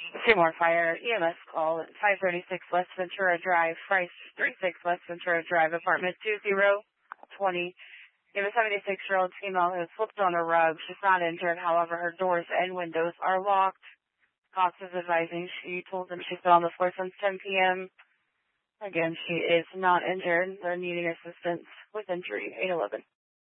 Seymour Fire EMS call at 536 West Ventura Drive, Price 36 West Ventura Drive, apartment 2020. You have a 76-year-old female who has slipped on a rug. She's not injured. However, her doors and windows are locked. Cops is advising she told them she's been on the floor since 10 p.m. Again, she is not injured. They're needing assistance with injury. 811.